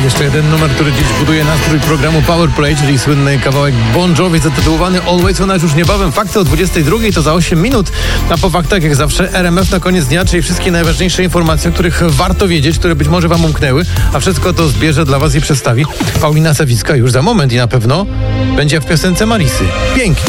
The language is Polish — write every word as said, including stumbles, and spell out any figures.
Jeszcze jeden numer, który dziś buduje nastrój programu Powerplay, czyli słynny kawałek Bon Jovi zatytułowany Always On Edge. Już niebawem fakty o dwudziestej drugiej, to za osiem minut. A po faktach jak zawsze R M F na koniec dnia, czyli wszystkie najważniejsze informacje, o których warto wiedzieć, które być może wam umknęły, a wszystko to zbierze dla was i przedstawi Paulina Sawicka już za moment i na pewno będzie w piosence Marisy. Pięknie.